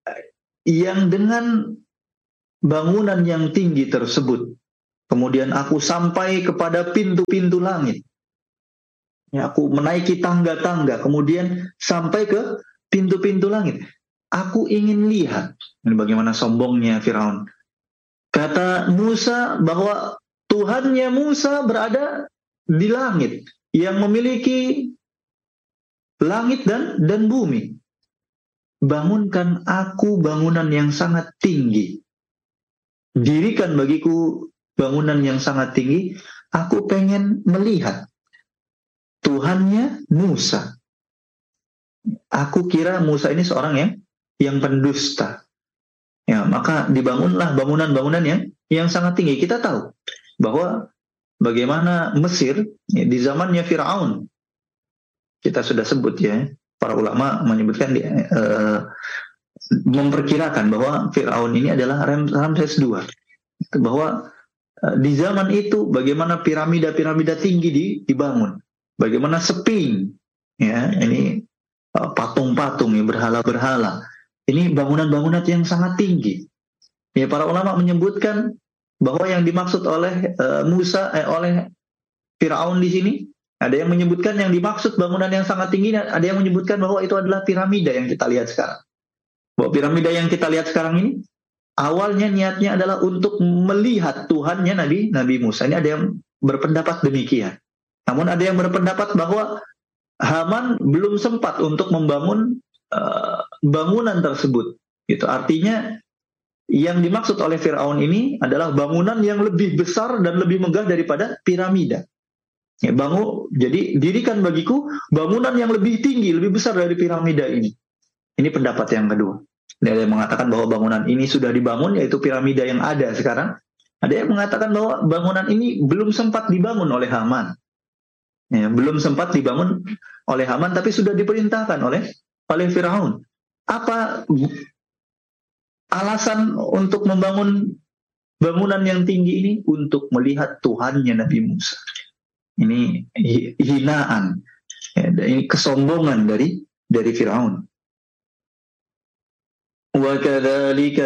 yang dengan bangunan yang tinggi tersebut, kemudian aku sampai kepada pintu-pintu langit. Ya, aku menaiki tangga-tangga, kemudian sampai ke pintu-pintu langit. Aku ingin lihat. Ini bagaimana sombongnya Firaun. Kata Musa bahwa Tuhannya Musa berada di langit, yang memiliki langit dan bumi. Bangunkan aku bangunan yang sangat tinggi. Dirikan bagiku bangunan yang sangat tinggi. Aku pengen melihat Tuhannya Musa. Aku kira Musa ini seorang yang pendusta. Ya, maka dibangunlah bangunan-bangunan yang sangat tinggi. Kita tahu bahwa bagaimana Mesir di zamannya Firaun. Kita sudah sebut ya, para ulama menyebutkan memperkirakan bahwa Firaun ini adalah Ramses II. Bahwa di zaman itu bagaimana piramida-piramida tinggi dibangun. Bagaimana Sphinx, ya, ini patung-patung, ya, berhala-berhala. Ini bangunan-bangunan yang sangat tinggi. Ya, para ulama menyebutkan bahwa yang dimaksud oleh oleh Firaun di sini, ada yang menyebutkan yang dimaksud bangunan yang sangat tinggi, ada yang menyebutkan bahwa itu adalah piramida yang kita lihat sekarang. Bahwa piramida yang kita lihat sekarang ini, awalnya niatnya adalah untuk melihat Tuhannya Nabi Musa. Ini ada yang berpendapat demikian. Namun ada yang berpendapat bahwa Haman belum sempat untuk membangun bangunan tersebut. Gitu. Artinya yang dimaksud oleh Firaun ini adalah bangunan yang lebih besar dan lebih megah daripada piramida. Ya, jadi dirikan bagiku bangunan yang lebih tinggi, lebih besar dari piramida ini. Ini pendapat yang kedua. Ada yang mengatakan bahwa bangunan ini sudah dibangun, yaitu piramida yang ada sekarang. Ada yang mengatakan bahwa bangunan ini belum sempat dibangun oleh Haman. Ya, belum sempat dibangun oleh Haman, tapi sudah diperintahkan oleh Firaun. Apa alasan untuk membangun bangunan yang tinggi ini? Untuk melihat Tuhannya Nabi Musa. Ini hinaan, ya, ini kesombongan dari Firaun. وَكَذَلِكَ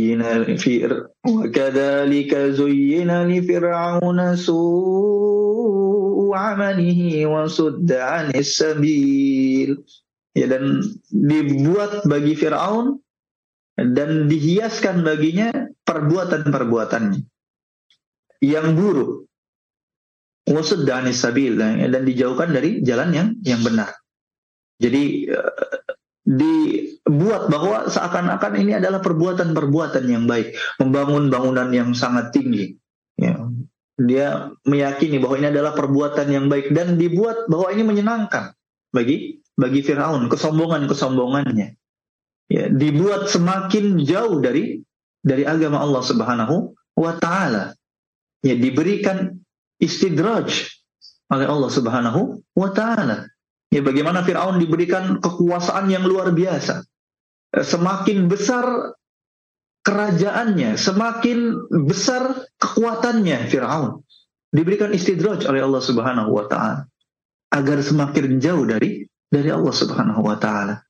زُيِّنَ لِفِرْعَوْنَ سُوءُ عَمَلِهِ وَصُدَّ عَنِ السَّبِيلِ. Ya, dan dibuat bagi Firaun dan dihiaskan baginya perbuatan-perbuatannya yang buruk. وَصُدَّ عَنِ السَّبِيلِ, dan dijauhkan dari jalan yang benar. Jadi dibuat bahwa seakan-akan ini adalah perbuatan-perbuatan yang baik, membangun bangunan yang sangat tinggi. Ya. Dia meyakini bahwa ini adalah perbuatan yang baik dan dibuat bahwa ini menyenangkan bagi Firaun, kesombongannya. Ya, dibuat semakin jauh dari agama Allah Subhanahu wa taala. Ya, diberikan istidraj oleh Allah Subhanahu wa taala. Ya, bagaimana Firaun diberikan kekuasaan yang luar biasa. Semakin besar kerajaannya, semakin besar kekuatannya Firaun. Diberikan istidraj oleh Allah Subhanahu wa taala agar semakin jauh dari Allah Subhanahu wa taala.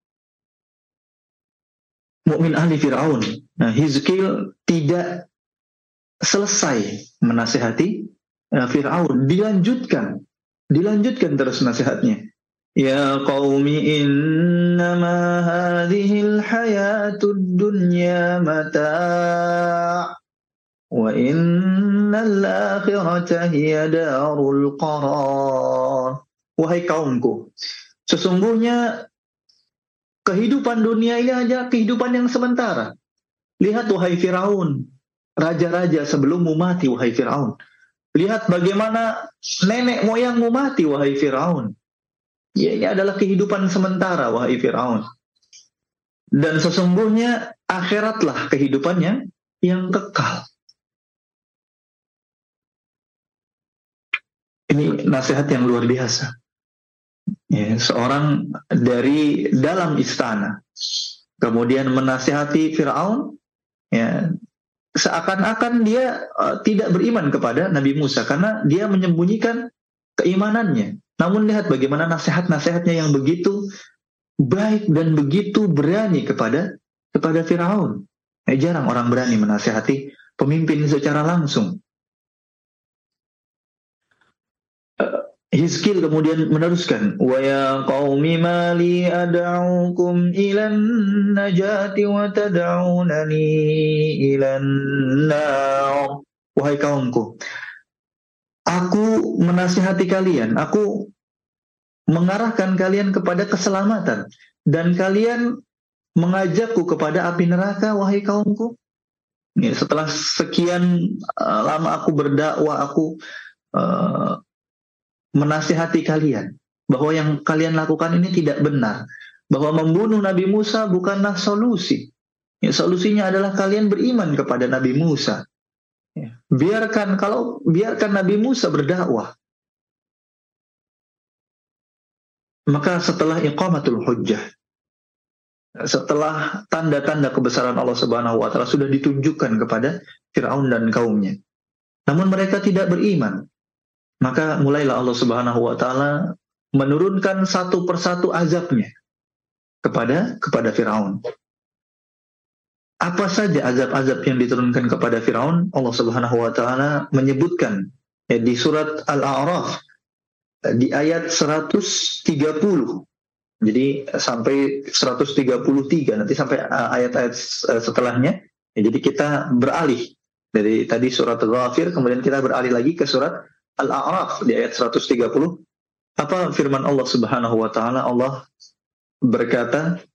Mukmin ahli Firaun, Hizqil tidak selesai menasihati Firaun, dilanjutkan terus nasihatnya. Ya qaumi innama hadhil hayatud dunya mata' wa innal akhirata hiya darul qarar. Wahai kaumku, sesungguhnya kehidupan dunia ini hanya kehidupan yang sementara. Lihat wahai Firaun, raja-raja sebelummu mati wahai Firaun. Lihat bagaimana nenek moyangmu mati wahai Firaun. Ya, ini adalah kehidupan sementara wahai Firaun. Dan sesungguhnya akhiratlah kehidupannya yang kekal. Ini nasihat yang luar biasa. Ya, seorang dari dalam istana kemudian menasihati Firaun, ya, seakan-akan dia tidak beriman kepada Nabi Musa karena dia menyembunyikan keimanannya. Namun lihat bagaimana nasihat-nasihatnya yang begitu baik dan begitu berani kepada kepada Firaun. Jarang orang berani menasihati pemimpin secara langsung. Hizkil kemudian meneruskan, wa ya qaumi mali ad'ukum ilan najati wa tad'unani ilan nar. Wahai kaumku, aku menasihati kalian, aku mengarahkan kalian kepada keselamatan, dan kalian mengajakku kepada api neraka, wahai kaumku. Setelah sekian lama aku berdakwah, aku menasihati kalian bahwa yang kalian lakukan ini tidak benar, bahwa membunuh Nabi Musa bukanlah solusi. Solusinya adalah kalian beriman kepada Nabi Musa. Biarkan Nabi Musa berdakwah. Maka setelah iqamatul hujjah, setelah tanda-tanda kebesaran Allah Subhanahu wa taala sudah ditunjukkan kepada Firaun dan kaumnya, namun mereka tidak beriman, maka mulailah Allah Subhanahu wa taala menurunkan satu persatu azabnya kepada Firaun. Apa saja azab-azab yang diturunkan kepada Firaun? Allah Subhanahu wa taala menyebutkan di surat Al-A'raf di ayat 130. Jadi sampai 133, nanti sampai ayat-ayat setelahnya. Jadi kita beralih dari tadi surat Al-Ghafir, kemudian kita beralih lagi ke surat Al-A'raf di ayat 130. Apa firman Allah Subhanahu wa taala? Allah berkata,